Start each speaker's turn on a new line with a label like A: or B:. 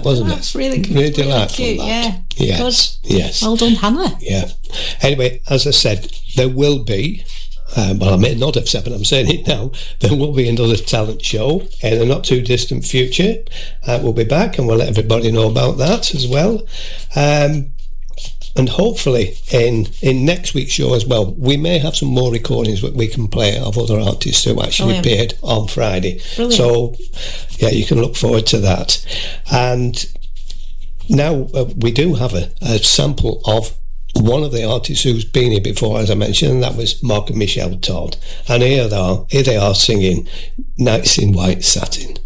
A: that, wasn't it?
B: That's really good.
A: Really
B: really
A: delightful,
B: cute,
A: that.
B: yeah.
A: Yes,
B: Good.
A: yes.
B: Well done, Hannah.
A: Yeah. Anyway, as I said, there will be, well, I may not have said, but I'm saying it now, there will be another talent show in a not too distant future. We'll be back and we'll let everybody know about that as well. And hopefully in next week's show as well, we may have some more recordings that we can play of other artists who actually appeared on Friday.
B: Brilliant.
A: So, yeah, you can look forward to that. And now we do have a sample of one of the artists who's been here before, as I mentioned, and that was Mark and Michelle Todd. And here they are singing Nights in White Satin.